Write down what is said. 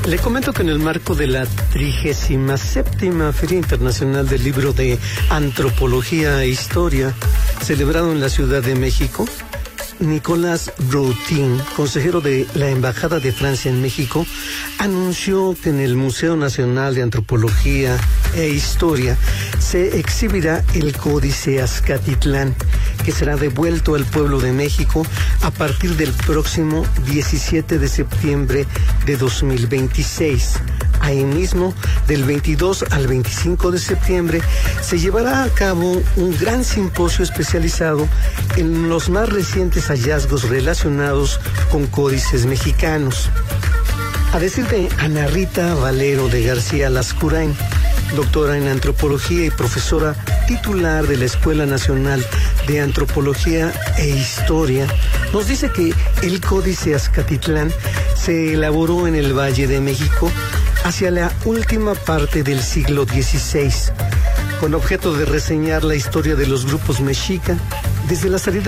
Le comento que en el marco de la 37ª Feria Internacional del Libro de Antropología e Historia, celebrado en la Ciudad de México, Nicolas Broutin, consejero de la Embajada de Francia en México, anunció que en el Museo Nacional de Antropología e Historia se exhibirá el Códice Azcatitlán, que será devuelto al pueblo de México a partir del próximo 17 de septiembre de 2026. Ahí mismo, del 22 al 25 de septiembre, se llevará a cabo un gran simposio especializado en los más recientes hallazgos relacionados con códices mexicanos. A decir de Ana Rita Valero de García Lascurain, doctora en antropología y profesora titular de la Escuela Nacional de Antropología e Historia, nos dice que el Códice Azcatitlán se elaboró en el Valle de México hacia la última parte del siglo XVI, con objeto de reseñar la historia de los grupos mexica desde la salida